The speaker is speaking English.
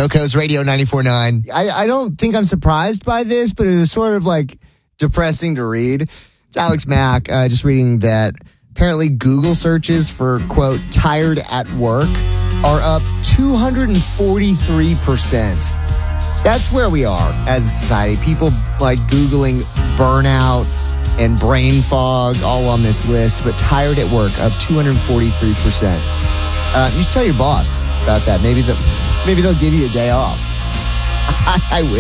Roco's Radio 94.9. I don't think I'm surprised by this, but it was sort of like depressing to read. It's Alex Mack just reading that apparently Google searches for, quote, tired at work are up 243%. That's where we are as a society. People like Googling burnout and brain fog all on this list, but tired at work up 243%. You should tell your boss about that. Maybe they'll give you a day off. I wish.